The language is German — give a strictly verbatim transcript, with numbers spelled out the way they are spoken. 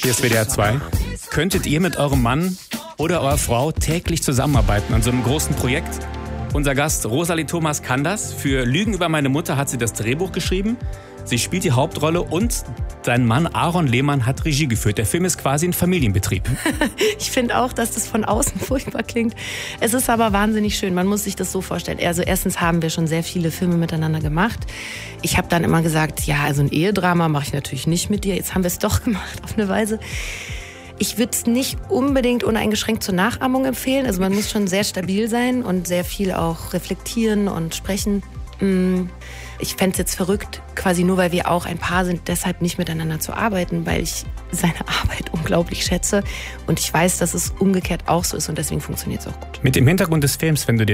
Hier ist W D R zwei. Könntet ihr mit eurem Mann oder eurer Frau täglich zusammenarbeiten an so einem großen Projekt? Unser Gast Rosalie Thomas kann das. Für Lügen über meine Mutter hat sie das Drehbuch geschrieben. Sie spielt die Hauptrolle und dein Mann Aaron Lehmann hat Regie geführt. Der Film ist quasi ein Familienbetrieb. Ich finde auch, dass das von außen furchtbar klingt. Es ist aber wahnsinnig schön. Man muss sich das so vorstellen. Also erstens haben wir schon sehr viele Filme miteinander gemacht. Ich habe dann immer gesagt, ja, also ein Ehedrama mache ich natürlich nicht mit dir. Jetzt haben wir es doch gemacht auf eine Weise. Ich würde es nicht unbedingt uneingeschränkt zur Nachahmung empfehlen. Also man muss schon sehr stabil sein und sehr viel auch reflektieren und sprechen. Ich fände es jetzt verrückt, quasi nur weil wir auch ein Paar sind, deshalb nicht miteinander zu arbeiten, weil ich seine Arbeit unglaublich schätze und ich weiß, dass es umgekehrt auch so ist und deswegen funktioniert es auch gut. Mit dem Hintergrund des Films, wenn du dir